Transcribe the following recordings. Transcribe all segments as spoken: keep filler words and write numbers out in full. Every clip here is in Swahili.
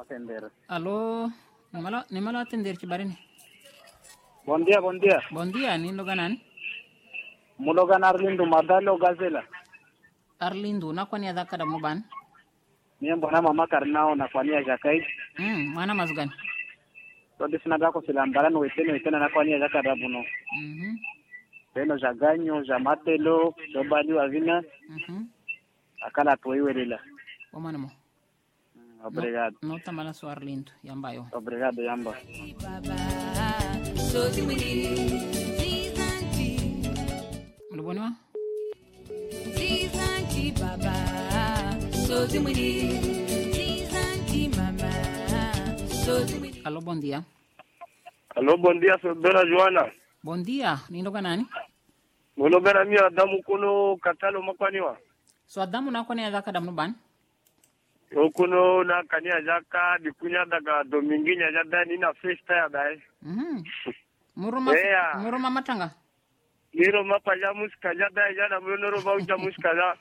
atender. Aló, ni malo, ni malo atender chibarini. Buen día, buen día. Buen día, ni lo ganan. Mulogan Arlindo Madalo Gazela. Arlindo, na kwani adaka da muban? Niembo na mama karnao na kwani jakai. Mm, mana mazugan. So disina dako silambara no wetene wetene na kwani jaka da buno. Mhm. Beno jaganyo, jamatelo, jobali wavina. Mhm. Akala toiwelela. Omana mo. Obrigado. No, no tamala so Arlindo, yamba yo. Obrigado, yamba. Muliboniwa? Zizanki baba, sozi mwini. Zizanki mama, sozi mwini. Aló, buen día. Aló, buen día, soy Dona Joana. Buen día, ni lo ganani? Bueno, vera mi Adamu kuno katalo makwaniwa. So adamu na kwani adaka da muban? Okuno na kania jaka dikunya daga dominginya jada ni na festa ya dai. Mhm. Muruma Yeah. muruma matanga. Niro mapa ya muska jada jada mwenoro ba uja muska ja.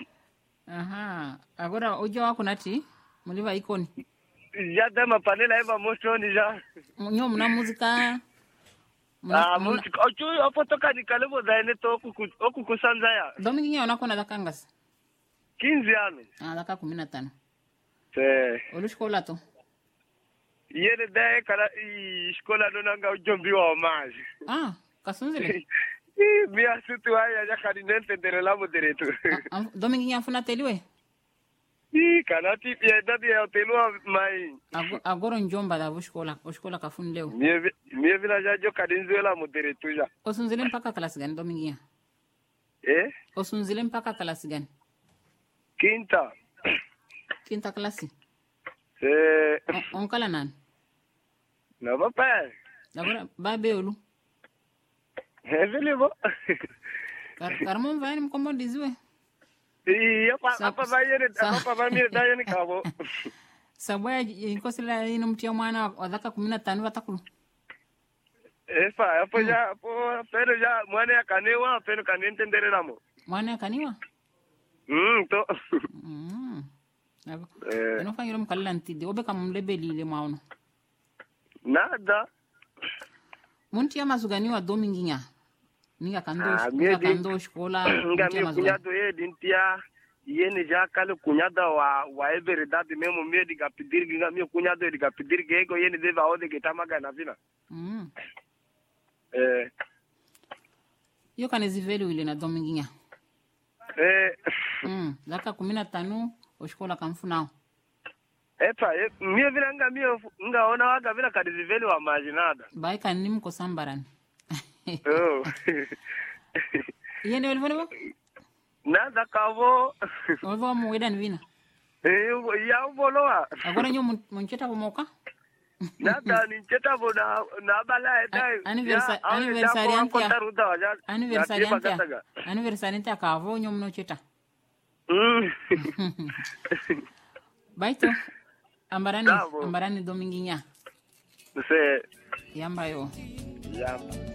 Aha. Agora ojo wako nati muliva ikoni. Jada mapanela eba mostroni ja. Nyo mna muzika. Ah, musika. Ochu opo toka ni kalebo daine to oku oku kusanza ya. Domingi nyo unakona daka ngas. quinze anos. Ah, daka kumi na tano. Se. Olushkola to. Yene dae kala iskola nonanga ujombi wa omaji. Ah, kasunzile. Mia sutu haya ya kadinente dere la moderetu. Domingi nyo afuna teliwe. Ii kanati pia dadi ya hotelua mai. Agora njomba da ushkola, ushkola kafuni leo. Mie mie vila jajo kadinzuela moderetu ja. Osunzile mpaka klasi gani Domingi nyo? Eh? Osunzile mpaka klasi gani? Quinta. Quinta klasi. Eh. Onkala nani? Na papa. Agora babe olu. Eh vile bo. Karmon vai mkombo diziwe. Ii apa apa bayere apa bamire dayeni kabo. Sabaya inkosela ino mtia mwana wadaka kumi na tano watakulu. Efa hapo ja hapo pero ja mwana ya kanewa pero kanentendere namo. Mwana ya kaniwa? Mm to. Mm. Eh. Eno fanyiro mkalila ntide obe kamulebeli ile mwaono. Nada. Munti ya mazuganiwa Dominginya. Ninga kando Ah, ninga mie kando shkola. Nga mi kunyado ye dintia yene ja kale kunyada wa wa ebere dadi memo mie diga pidirgi nga mi kunyado diga pidirgi ego yene deva ode getamaga na vina. Mm. Eh. Yo kaneziveli ile na Dominginya. Eh. Mm. Zaka kumi na tano oshkola kamfunao. Epa, mie vile nga mie nga ona waga vile kadiziveli wa majinada. Bai kanim ko sambaran. Oh. Yene welvone bo? Nada kavo. Welvo mo wedan vina. Eh, ya uboloa. Agora nyo muncheta ko moka? Nada ni cheta bona na bala edai. Anniversary anniversary antia. Anniversary antia. Anniversary antia kavo nyo mno cheta. Mm. Baito. Ambarani Bravo. ambarani Dominginya. Se Yamba yo. ya.